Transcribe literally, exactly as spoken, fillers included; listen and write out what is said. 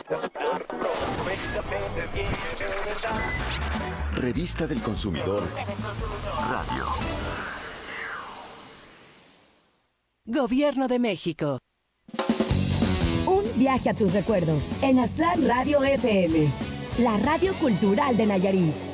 Revista del Consumidor Radio. Gobierno de México. Un viaje a tus recuerdos en Aztlán Radio F M, la radio cultural de Nayarit.